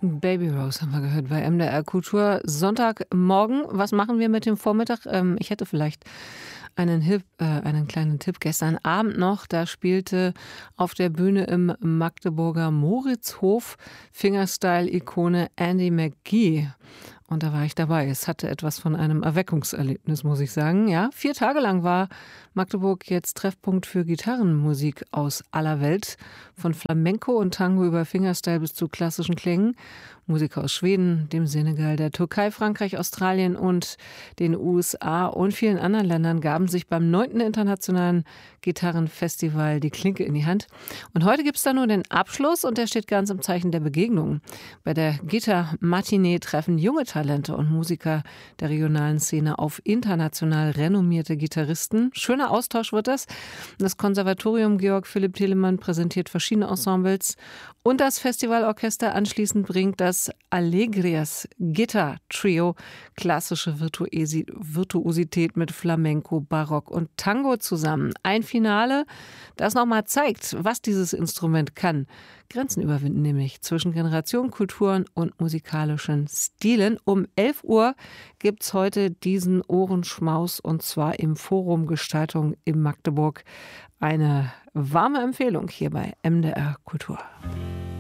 Baby Rose haben wir gehört bei MDR Kultur. Sonntagmorgen, was machen wir mit dem Vormittag? Ich hätte vielleicht einen kleinen Tipp. Gestern Abend noch, da spielte auf der Bühne im Magdeburger Moritzhof Fingerstyle-Ikone Andy McGee. Und da war ich dabei. Es hatte etwas von einem Erweckungserlebnis, muss ich sagen. Ja, 4 Tage lang war Magdeburg jetzt Treffpunkt für Gitarrenmusik aus aller Welt. Von Flamenco und Tango über Fingerstyle bis zu klassischen Klängen. Musiker aus Schweden, dem Senegal, der Türkei, Frankreich, Australien und den USA und vielen anderen Ländern gaben sich beim 9. Internationalen Gitarrenfestival die Klinke in die Hand. Und heute gibt es da nur den Abschluss und der steht ganz im Zeichen der Begegnung. Bei der Gitter-Matinee treffen junge Talente und Musiker der regionalen Szene auf international renommierte Gitarristen. Schöner Austausch wird das. Das Konservatorium Georg Philipp Telemann präsentiert verschiedene Ensembles und das Festivalorchester anschließend bringt das Alegrias Gitter Trio klassische Virtuosität mit Flamenco, Barock und Tango zusammen. Ein Finale, das nochmal zeigt, was dieses Instrument kann. Grenzen überwinden nämlich zwischen Generationen, Kulturen und musikalischen Stilen. Um 11 Uhr gibt es heute diesen Ohrenschmaus und zwar im Forum Gestaltung in Magdeburg. Eine warme Empfehlung hier bei MDR Kultur.